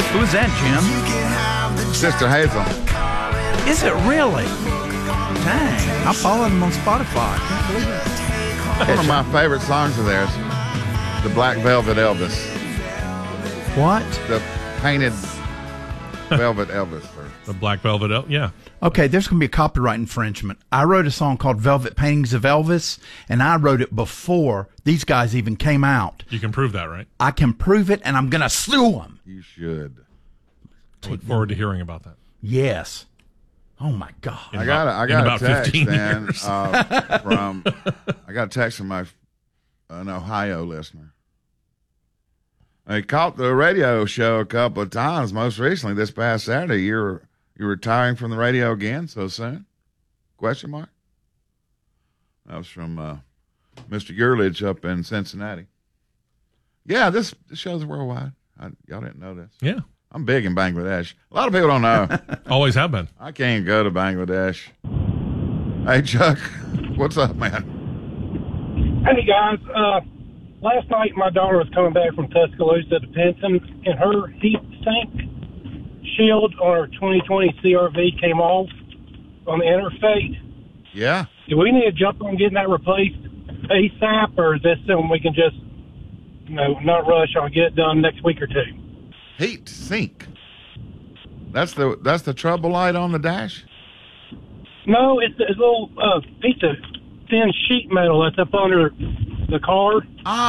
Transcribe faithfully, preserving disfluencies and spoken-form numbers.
Who is that, Jim? Sister Hazel. Is it really? Dang, I followed them on Spotify. Can't believe it. One of my favorite songs of theirs, the Black Velvet Elvis. What? The painted Velvet Elvis. Or, The Black Velvet, El- yeah. Okay, there's going to be a copyright infringement. I wrote a song called Velvet Paintings of Elvis, and I wrote it before these guys even came out. You can prove that, right? I can prove it, and I'm going to sue them. you should. I look forward to hearing about that. Yes. Oh, my God. In I got a, about- I in got about a text fifteen then, years. uh, from I got a text from my an Ohio listener. He caught the radio show a couple of times. Most recently, this past Saturday, you're you're retiring from the radio again so soon? Question mark. That was from uh, Mister Yurlich up in Cincinnati. Yeah, this, this show's worldwide. I, y'all didn't know this. Yeah. I'm big in Bangladesh. A lot of people don't know. Always have been. I can't go to Bangladesh. Hey, Chuck, what's up, man? Hey guys, uh, last night my daughter was coming back from Tuscaloosa to Penson, and her heat sink shield on her twenty twenty C R V came off on the interstate. Yeah. Do we need to jump on getting that replaced ASAP, or is this something we can just, you know, not rush on, get it done next week or two? Heat sink. That's the that's the trouble light on the dash? No, it's a little uh, piece of thin sheet metal that's up under the car. Ah,